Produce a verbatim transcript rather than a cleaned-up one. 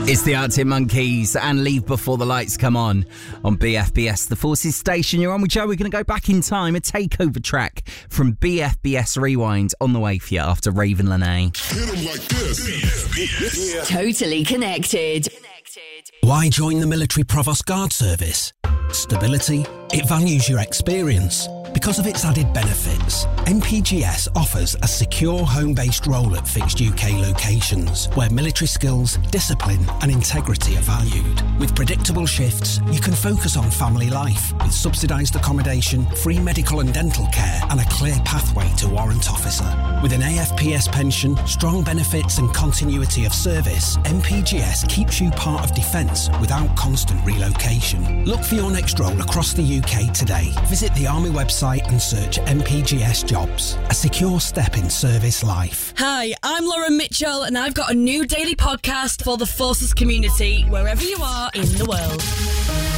It's the Arctic Monkeys and Leave Before the Lights Come On on B F B S, the Forces station. You're on with Joe. We're going to go back in time. A takeover track from B F B S Rewind on the way for you after Raven Lene. Hit 'em like this. B F B S. Yeah. Totally connected. Why join the Military Provost Guard Service? Stability. It values your experience. Because of its added benefits, M P G S offers a secure home-based role at fixed U K locations where military skills, discipline and integrity are valued. With predictable shifts, you can focus on family life with subsidised accommodation, free medical and dental care and a clear pathway to warrant officer. With an A F P S pension, strong benefits and continuity of service, M P G S keeps you part of defence without constant relocation. Look for your next role across the U K today. Visit the Army website and search M P G S jobs. A secure step in service life. Hi, I'm Lauren Mitchell and I've got a new daily podcast for the Forces community, wherever you are in the world.